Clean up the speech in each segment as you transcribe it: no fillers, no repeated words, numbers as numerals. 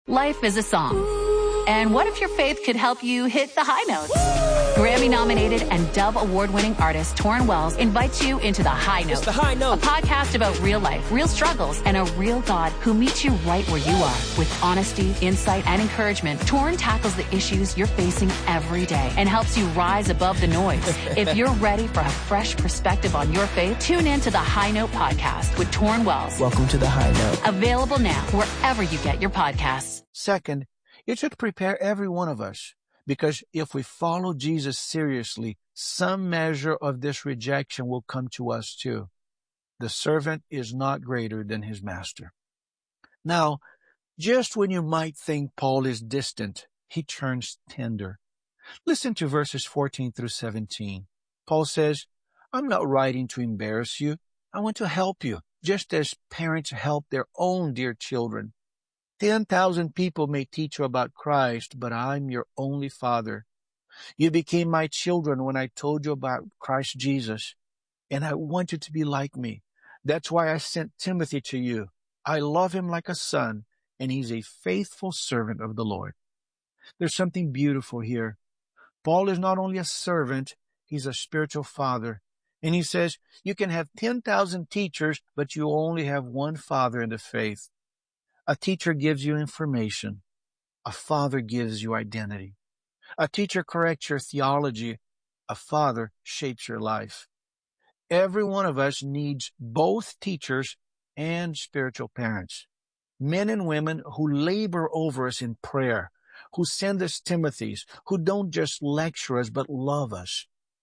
Life is a song. And what if your faith could help you hit the high notes? Grammy-nominated and Dove Award-winning artist Torrin Wells invites you into The High Note. It's The High Note. A podcast about real life, real struggles, and a real God who meets you right where you are. With honesty, insight, and encouragement, Torrin tackles the issues you're facing every day and helps you rise above the noise. If you're ready for a fresh perspective on your faith, tune in to The High Note podcast with Torrin Wells. Welcome to The High Note. Available now wherever you get your podcasts. Second, it should prepare every one of us, because if we follow Jesus seriously, some measure of this rejection will come to us too. The servant is not greater than his master. Now, just when you might think Paul is distant, he turns tender. Listen to verses 14 through 17. Paul says, I'm not writing to embarrass you. I want to help you, just as parents help their own dear children. 10,000 people may teach you about Christ, but I'm your only Father. You became my children when I told you about Christ Jesus, and I want you to be like me. That's why I sent Timothy to you. I love him like a son, and he's a faithful servant of the Lord. There's something beautiful here. Paul is not only a servant, he's a spiritual father. And he says, you can have 10,000 teachers, but you only have one Father in the faith. A teacher gives you information. A father gives you identity. A teacher corrects your theology. A father shapes your life. Every one of us needs both teachers and spiritual parents. Men and women who labor over us in prayer, who send us Timothys, who don't just lecture us but love us.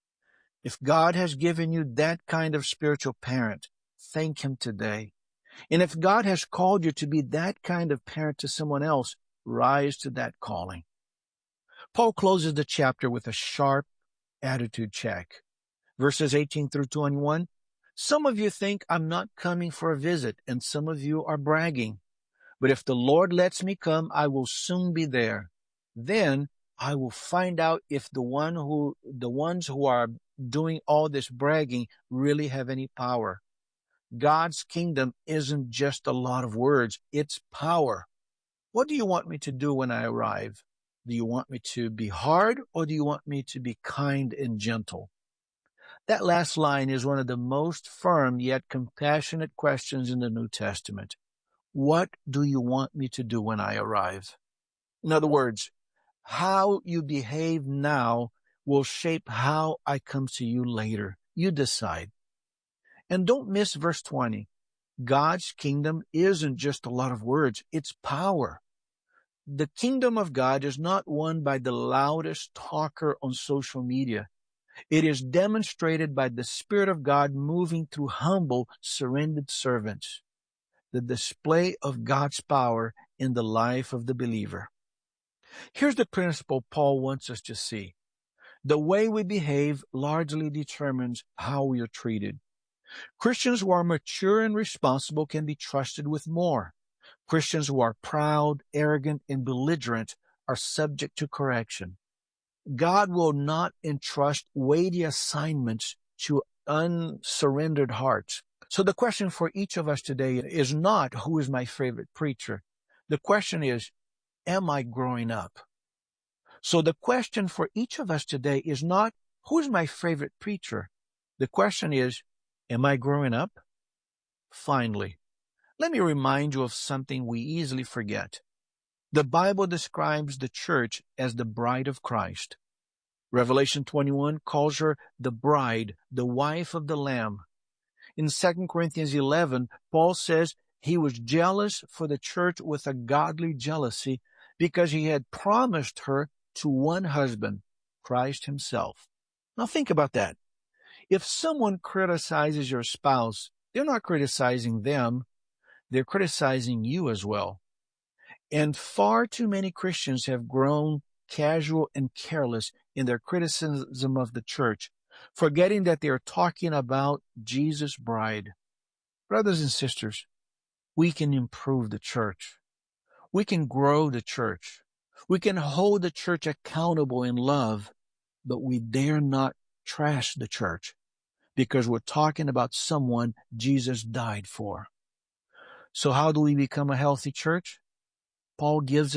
If God has given you that kind of spiritual parent, thank Him today. And if God has called you to be that kind of parent to someone else, rise to that calling. Paul closes the chapter with a sharp attitude check. Verses 18 through 21, some of you think I'm not coming for a visit, and some of you are bragging. But if the Lord lets me come, I will soon be there. Then I will find out if the ones who are doing all this bragging really have any power. God's kingdom isn't just a lot of words, it's power. What do you want me to do when I arrive? Do you want me to be hard, or do you want me to be kind and gentle? That last line is one of the most firm yet compassionate questions in the New Testament. What do you want me to do when I arrive? In other words, how you behave now will shape how I come to you later. You decide. And don't miss verse 20. God's kingdom isn't just a lot of words, it's power. The kingdom of God is not won by the loudest talker on social media. It is demonstrated by the Spirit of God moving through humble, surrendered servants. The display of God's power in the life of the believer. Here's the principle Paul wants us to see. The way we behave largely determines how we are treated. Christians who are mature and responsible can be trusted with more. Christians who are proud, arrogant, and belligerent are subject to correction. God will not entrust weighty assignments to unsurrendered hearts. So the question for each of us today is not, who is my favorite preacher? The question is, am I growing up? So the question for each of us today is not, who is my favorite preacher? The question is, am I growing up? Finally, let me remind you of something we easily forget. The Bible describes the church as the bride of Christ. Revelation 21 calls her the bride, the wife of the Lamb. In 2 Corinthians 11, Paul says he was jealous for the church with a godly jealousy because he had promised her to one husband, Christ himself. Now think about that. If someone criticizes your spouse, they're not criticizing them, they're criticizing you as well. And far too many Christians have grown casual and careless in their criticism of the church, forgetting that they are talking about Jesus' bride. Brothers and sisters, we can improve the church. We can grow the church. We can hold the church accountable in love, but we dare not trash the church because we're talking about someone Jesus died for. So how do we become a healthy church? Paul gives